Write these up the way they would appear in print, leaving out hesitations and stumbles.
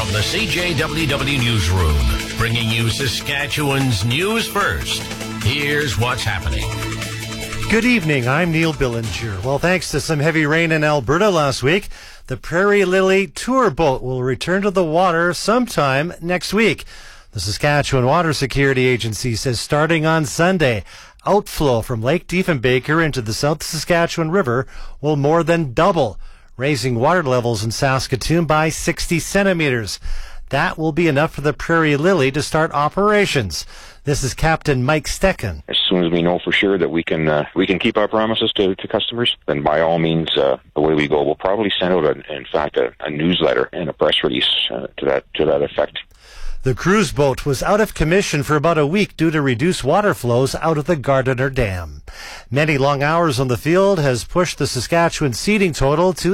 From the CJWW Newsroom, bringing you Saskatchewan's news first. Here's what's happening. Good evening, I'm Neil Billinger. Well, thanks to some heavy rain in Alberta last week, the Prairie Lily tour boat will return to the water sometime next week. The Saskatchewan Water Security Agency says starting on Sunday, outflow from Lake Diefenbaker into the South Saskatchewan River will more than double, raising water levels in Saskatoon by 60 centimeters. That will be enough for the Prairie Lily to start operations. This is Captain Mike Stecken. As soon as we know for sure that we can keep our promises to customers, then by all means, the way we go, we'll probably send out, a newsletter and a press release to that effect. The cruise boat was out of commission for about a week due to reduced water flows out of the Gardiner Dam. Many long hours on the field has pushed the Saskatchewan seeding total to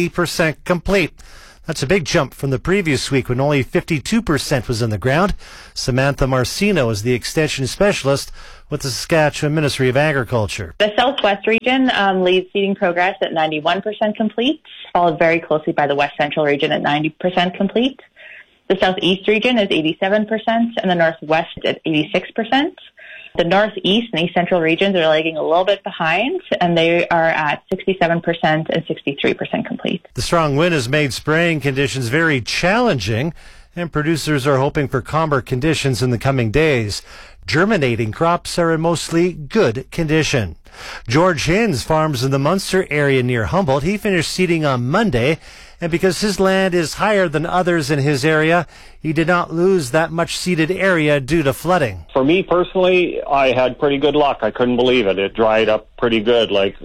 80% complete. That's a big jump from the previous week when only 52% was in the ground. Samantha Marcino is the extension specialist with the Saskatchewan Ministry of Agriculture. The Southwest region leads seeding progress at 91% complete, followed very closely by the West Central region at 90% complete. The Southeast region is 87%, and the Northwest at 86%. The Northeast and East Central regions are lagging a little bit behind, and they are at 67% and 63% complete. The strong wind has made spraying conditions very challenging, and producers are hoping for calmer conditions in the coming days. Germinating crops are in mostly good condition. George Hinds farms in the Munster area near Humboldt. He finished seeding on Monday, and because his land is higher than others in his area, he did not lose that much seeded area due to flooding. For me personally, I had pretty good luck. I couldn't believe it. It dried up pretty good. Like,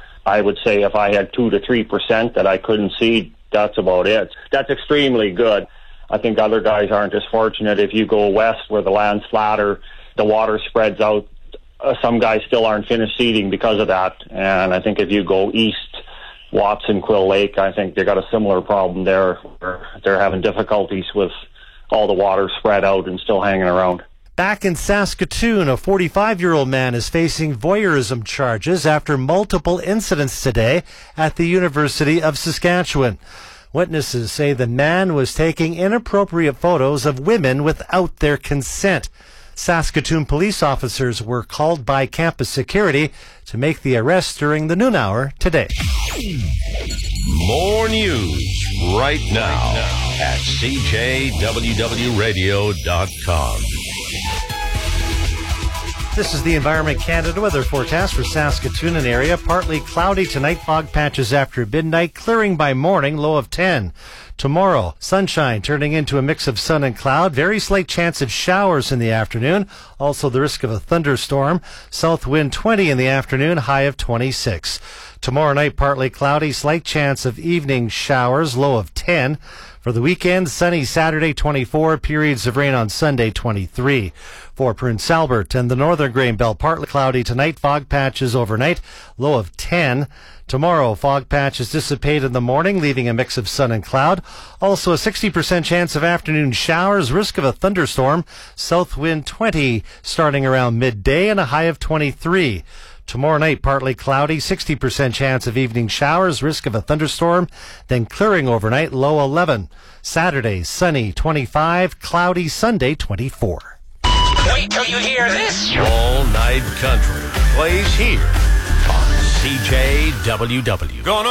I would say if I had 2 to 3% that I couldn't seed, that's about it. That's extremely good. I think other guys aren't as fortunate. If you go west where the land's flatter, the water spreads out. Some guys still aren't finished seeding because of that. And I think if you go east, Watson, Quill Lake, I think they got a similar problem there, where they're having difficulties with all the water spread out and still hanging around. Back in Saskatoon, a 45-year-old man is facing voyeurism charges after multiple incidents today at the University of Saskatchewan. Witnesses say the man was taking inappropriate photos of women without their consent. Saskatoon police officers were called by campus security to make the arrest during the noon hour today. More news right now at CJWWRadio.com. This is the Environment Canada weather forecast for Saskatoon and area. Partly cloudy tonight, fog patches after midnight, clearing by morning, low of 10. Tomorrow, sunshine turning into a mix of sun and cloud. Very slight chance of showers in the afternoon. Also the risk of a thunderstorm. South wind 20 in the afternoon, high of 26. Tomorrow night, partly cloudy, slight chance of evening showers, low of 10. For the weekend, sunny Saturday 24, periods of rain on Sunday 23. For Prince Albert and the Northern Grain Belt, partly cloudy tonight, fog patches overnight, low of 10. Tomorrow, fog patches dissipate in the morning, leaving a mix of sun and cloud. Also a 60% chance of afternoon showers, risk of a thunderstorm. South wind 20 starting around midday and a high of 23. Tomorrow night, partly cloudy, 60% chance of evening showers, risk of a thunderstorm, then clearing overnight, low 11. Saturday, sunny, 25, cloudy Sunday, 24. Wait till you hear this. All Night Country plays here on CJWW. Gonna